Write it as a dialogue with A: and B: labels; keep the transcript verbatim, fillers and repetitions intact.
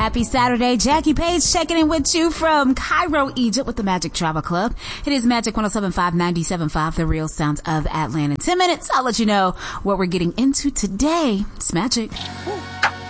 A: Happy Saturday. Jackie Page checking in with you from Cairo, Egypt with the Magic Travel Club. It is Magic one oh seven point five, ninety-seven point five, the real sounds of Atlanta. ten minutes, I'll let you know what we're getting into today. It's Magic. Ooh.